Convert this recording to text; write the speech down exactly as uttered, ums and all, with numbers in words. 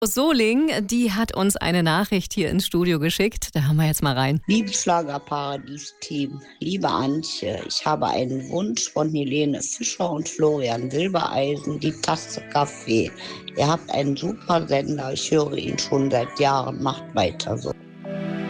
Soling, die hat uns eine Nachricht hier ins Studio geschickt. Da haben wir jetzt mal rein. Liebes Schlagerparadies-Team, liebe Antje, ich habe einen Wunsch von Helene Fischer und Florian Silbereisen, die Tasse Kaffee. Ihr habt einen super Sender, ich höre ihn schon seit Jahren, macht weiter so.